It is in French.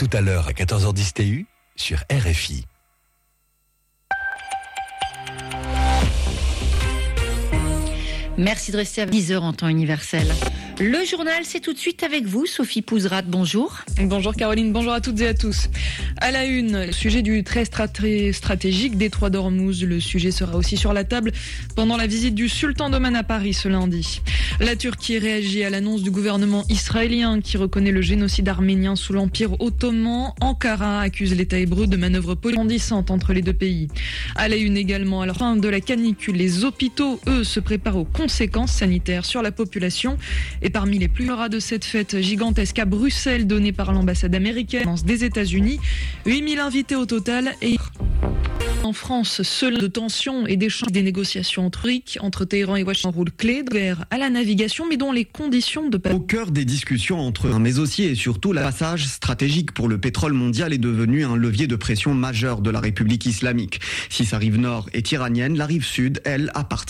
tout à l'heure à 14h10 TU sur RFI. Merci de rester à 10h en temps universel. Le journal, c'est tout de suite avec vous, Sophie Pouzrat, bonjour. Bonjour Caroline, bonjour à toutes et à tous. À la une, le sujet du très stratégique détroit d'Ormuz. Le sujet sera aussi sur la table pendant la visite du sultan d'Oman à Paris ce lundi. La Turquie réagit à l'annonce du gouvernement israélien qui reconnaît le génocide arménien sous l'Empire ottoman. Ankara accuse l'État hébreu de manœuvres grandissantes entre les deux pays. À la une également, à la fin de la canicule, les hôpitaux, eux, se préparent aux conséquences sanitaires sur la population. Et parmi les plus rares de cette fête gigantesque à Bruxelles donnée par l'ambassade américaine des États-Unis, 8000 invités au total et en France, de tensions et d'échanges des négociations entre Téhéran et Washington roule clé vers à la navigation, mais dont les conditions de au cœur des discussions entre mais aussi et surtout le passage stratégique pour le pétrole mondial est devenu un levier de pression majeur de la République islamique. Si sa rive nord est iranienne, la rive sud, elle, appartient